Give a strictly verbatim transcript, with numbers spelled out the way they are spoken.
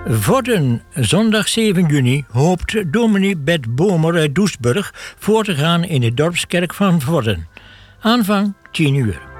Vorden, zondag zeven juni, hoopt dominee Bert Bomer uit Doesburg voor te gaan in de dorpskerk van Vorden. Aanvang tien uur.